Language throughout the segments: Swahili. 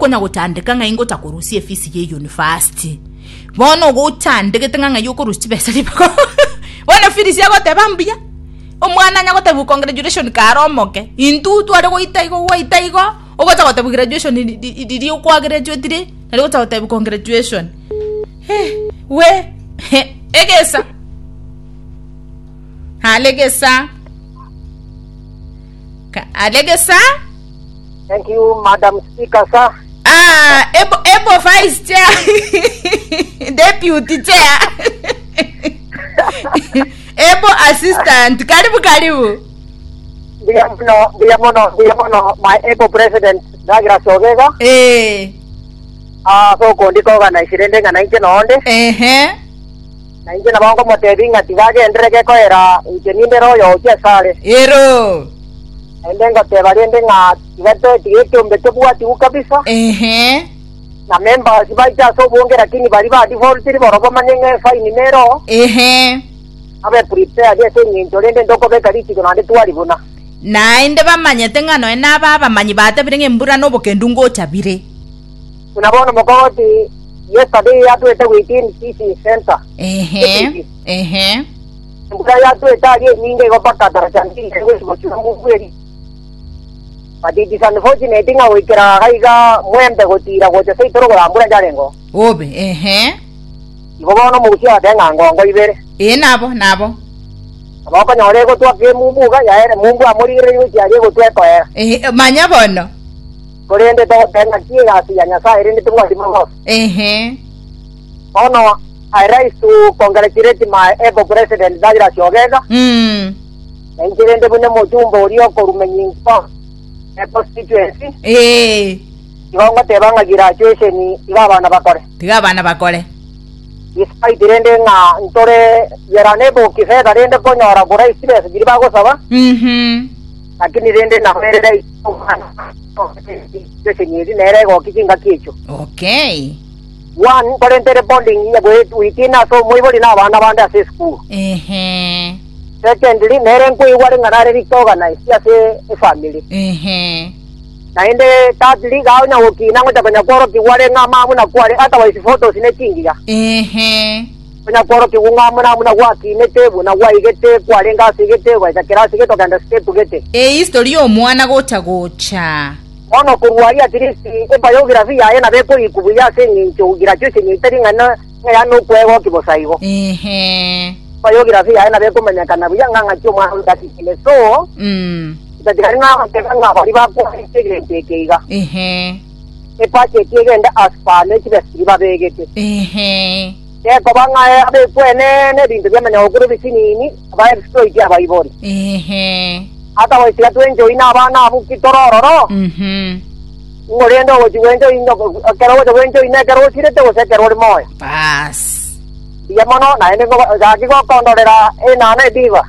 okonya gutandika nga ingo takurusie fees ye university bono gutandike tenganga yuko rusti pesa libako bono fees yago tebambia omwana nya gotebu congratulation karomoke intutu ale go itaigo ogota gotebu graduation didi kwa graduate ri ale gota gotebu congratulation we egesa alegesa Thank you, Madam Speaker, sir. Ebo Vice Chair. Deputy Chair. Ebo Assistant. Karibu. Biamono, my Ebo President, Dagra Sogega. So kondiko organize nga 19 onde. 19 na bango motebinga tigage endrege ko era ingenindero yo sale. Ero. Endenga tebarende nga tigato tigeto mbeto buati ukabisa. Na members baita so bonge lakini bali ba default ri borogo manenge fine nero. Abe prepare dia senginto lende ndoko be kali tiko nande twali bona. Na inde bamanyete ngano ena baba manyi bate birenge mbura no bokendungo chabire. Unabona mokoti yesterday yatu eta within CC center. Mbura yatu eta ye ninge go pakata chanti ewe mochumu kweli. But it is unfortunate nga wikira haiga mwembe gotira gote seitoro gambura jarengo. Obe Ibobono musia denga ngongo ibere. Nabo. Abako nyore go twake mumbuga yaere mumbu amurire yuti ari go tweko manya bono. Korende to denga kiga si anyasa irinde tuwa dimos. Ono I rise to congratulate my Ebo President Dagira Sogega. Engirende bune mujumbo uriyo korumenyinko. Constituency. Iwango tebanga graduation igabana bakore. Despite irende nga ntore yeranebo kifeda rende konyora bora isibese diribago saba. Lakini rende na merere senyiri nere go kijinga kicho. Okay. One korente bonding ya witina so muiboli na bana banda se school. Secondly, nere ko iwari ngarare organize ya se family. Na inde thirdly ga una ukina ngo tabanya koro kiware ngama muna kware otherwise photos ne tingiya. Banya koro kiwunga muna waki ne tebu na waigete kware nga sigete wa takira sigete kanda step tugete. History yo mwana gocha. Ono kurwari atirisi biography ya na beko ikubuya sengincho graduation itaringa na ya no kwego kibosaigo. Biography ya na beko manyakana buya nganga choma ngati kile so tadiranga tekanga bali ba ko integrate keiga epache kigenda aspane kibesiba begete ko banga abe kwene ne bintu byamanya okuru bisinini ba exploit ya baibori ata wa sia twenjo ina bana abukitororo ngorendo wojiwenjo ino kero wojiwenjo ina kero sirete wo se kero moy pas diamono na ene ko gaki ko kondorera ena na diva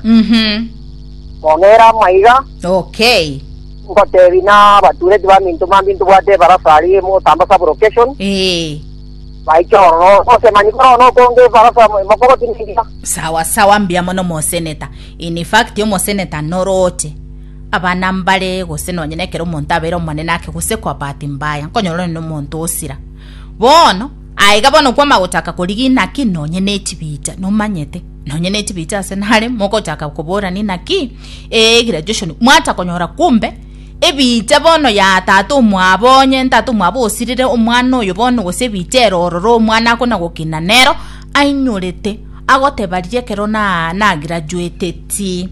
Mongera maiga. Okay. Ngote bina bature diba mintu bate para sari mo tamba sa location. Bai choro o se manikoro no konge para sa moko tindiga. Sawa mbiamono mo seneta. In fact yo mo seneta norote. Abana mbale go senonye nekero montabero manena ake guse kwa bahati mbaya. Nkonyoro no monto osira. Bono aiga bono kwa magotaka koligi naki nonye netibita no manyete. Nonye netibita senale moko taka kubora ni naki graduation mwata konyora kumbe ebita bono ya tatu mwabonye ntatu mwabosirire omwana oyo bono gosebitero ororo omwana akona gokina nero ainyorete agotebarie kero na graduate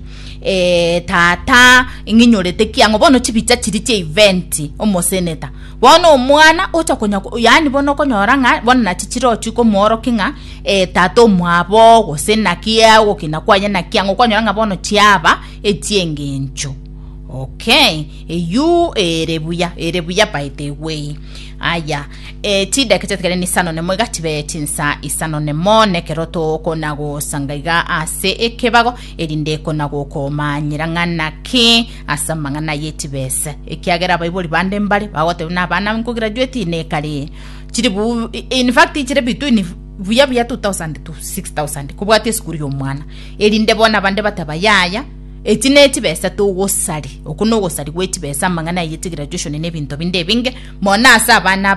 tata inginyorete kiango bono chibita chiri event omoseneta bono omwana otakonya yani bono konyora nga bono na chichiro chuko moro kinga tato mwabo gosenakia gokina kwanya na kiango konyora nga bono chiaba etiengencho. Okay, you erebuya by the way. Aya, tida ketetkele ni sano ne mwega tibe tinsa isano ne mone keroto konago sangaiga ase ekebago erinde konago ko manyirangana ki asamangana yetibese ekiagera baiboli bande mbale bawote na bana nko graduate ne kali chiribu in fact chire between buya 2000 to 6000 kubwate skuri yo mwana erinde bona bande batabayaya etineti besa to wosali okuno wosali kweti besa mangana yeti graduation ne bintu binde binge mona asa bana